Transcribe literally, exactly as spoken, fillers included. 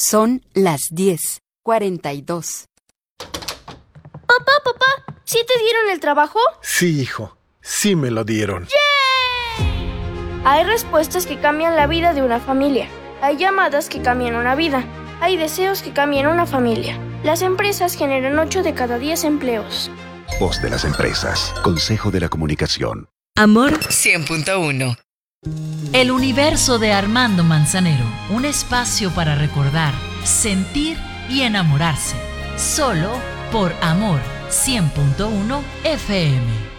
Son las diez cuarenta y dos. Papá, papá, ¿sí te dieron el trabajo? Sí, hijo, sí me lo dieron. ¡Yay! Hay respuestas que cambian la vida de una familia. Hay llamadas que cambian una vida. Hay deseos que cambian una familia. Las empresas generan ocho de cada diez empleos. Voz de las empresas. Consejo de la Comunicación. Amor cien punto uno. El universo de Armando Manzanero. Un espacio para recordar, sentir y enamorarse. Solo por Amor cien punto uno F M.